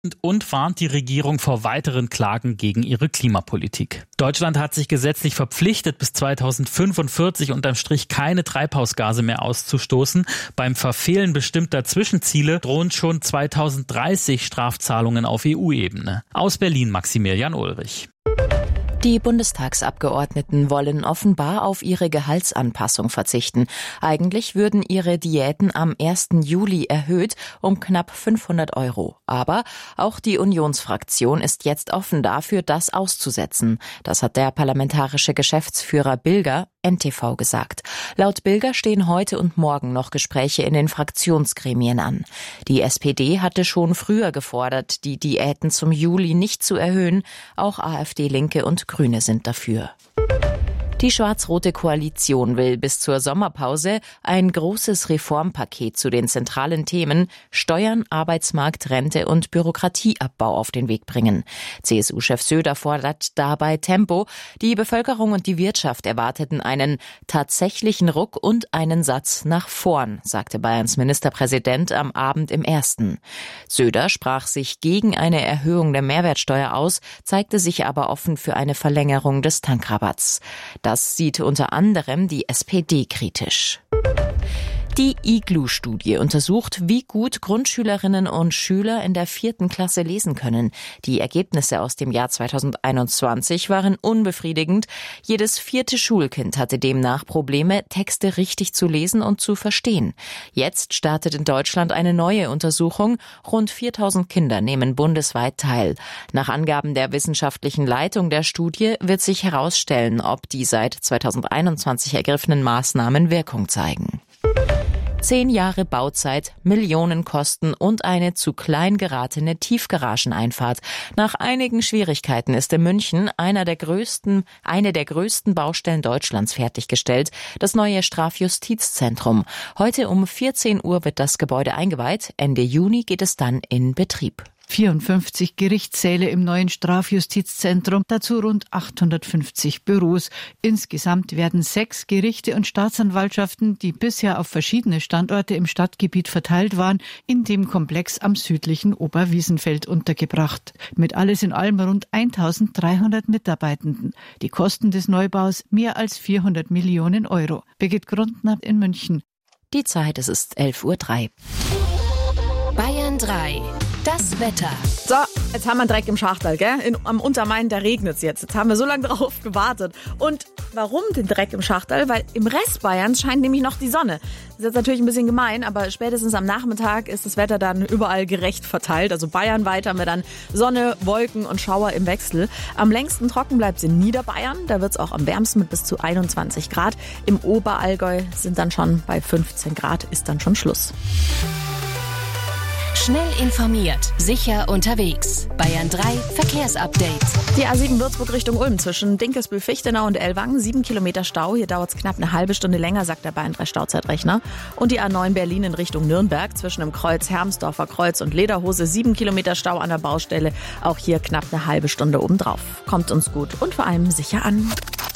und warnt die Regierung vor weiteren Klagen gegen ihre Klimapolitik. Deutschland hat sich gesetzlich verpflichtet, bis 2045 unterm Strich keine Treibhausgase mehr auszustoßen. Beim Verfehlen bestimmter Zwischenziele drohen schon 2030 Strafzahlungen auf EU-Ebene. Aus Berlin Maximilian Ulrich. Die Bundestagsabgeordneten wollen offenbar auf ihre Gehaltsanpassung verzichten. Eigentlich würden ihre Diäten am 1. Juli erhöht um knapp 500 €. Aber auch die Unionsfraktion ist jetzt offen dafür, das auszusetzen. Das hat der parlamentarische Geschäftsführer Bilger NTV gesagt. Laut Bilger stehen heute und morgen noch Gespräche in den Fraktionsgremien an. Die SPD hatte schon früher gefordert, die Diäten zum Juli nicht zu erhöhen. Auch AfD, Linke und Grüne sind dafür. Die schwarz-rote Koalition will bis zur Sommerpause ein großes Reformpaket zu den zentralen Themen Steuern, Arbeitsmarkt, Rente und Bürokratieabbau auf den Weg bringen. CSU-Chef Söder fordert dabei Tempo. Die Bevölkerung und die Wirtschaft erwarteten einen tatsächlichen Ruck und einen Satz nach vorn, sagte Bayerns Ministerpräsident am Abend im Ersten. Söder sprach sich gegen eine Erhöhung der Mehrwertsteuer aus, zeigte sich aber offen für eine Verlängerung des Tankrabatts. Das sieht unter anderem die SPD kritisch. Die IGLU-Studie untersucht, wie gut Grundschülerinnen und Schüler in der 4. Klasse lesen können. Die Ergebnisse aus dem Jahr 2021 waren unbefriedigend. Jedes 4. Schulkind hatte demnach Probleme, Texte richtig zu lesen und zu verstehen. Jetzt startet in Deutschland eine neue Untersuchung. Rund 4000 Kinder nehmen bundesweit teil. Nach Angaben der wissenschaftlichen Leitung der Studie wird sich herausstellen, ob die seit 2021 ergriffenen Maßnahmen Wirkung zeigen. 10 Jahre Bauzeit, Millionenkosten und eine zu klein geratene Tiefgarageneinfahrt. Nach einigen Schwierigkeiten ist in München eine der größten Baustellen Deutschlands fertiggestellt, das neue Strafjustizzentrum. Heute um 14 Uhr wird das Gebäude eingeweiht. Ende Juni geht es dann in Betrieb. 54 Gerichtssäle im neuen Strafjustizzentrum, dazu rund 850 Büros. Insgesamt werden 6 Gerichte und Staatsanwaltschaften, die bisher auf verschiedene Standorte im Stadtgebiet verteilt waren, in dem Komplex am südlichen Oberwiesenfeld untergebracht. Mit alles in allem rund 1300 Mitarbeitenden. Die Kosten des Neubaus mehr als 400 Millionen €. Birgit Grundner in München. Die Zeit, es ist 11:03 Uhr. Bayern 3. Das Wetter. So, jetzt haben wir einen Dreck im Schachtel, gell? Am Untermain, da regnet es jetzt. Jetzt haben wir so lange drauf gewartet. Und warum den Dreck im Schachtel? Weil im Rest Bayerns scheint nämlich noch die Sonne. Das ist jetzt natürlich ein bisschen gemein, aber spätestens am Nachmittag ist das Wetter dann überall gerecht verteilt. Also bayernweit haben wir dann Sonne, Wolken und Schauer im Wechsel. Am längsten trocken bleibt es in Niederbayern. Da wird es auch am wärmsten mit bis zu 21 Grad. Im Oberallgäu sind dann schon bei 15 Grad, ist dann schon Schluss. Schnell informiert, sicher unterwegs. Bayern 3 Verkehrsupdate. Die A7 Würzburg Richtung Ulm zwischen Dinkelsbühl-Fichtenau und Ellwangen. 7 Kilometer Stau. Hier dauert es knapp eine halbe Stunde länger, sagt der Bayern 3 Stauzeitrechner. Und die A9 Berlin in Richtung Nürnberg zwischen dem Kreuz Hermsdorfer Kreuz und Lederhose. 7 Kilometer Stau an der Baustelle. Auch hier knapp eine halbe Stunde obendrauf. Kommt uns gut und vor allem sicher an.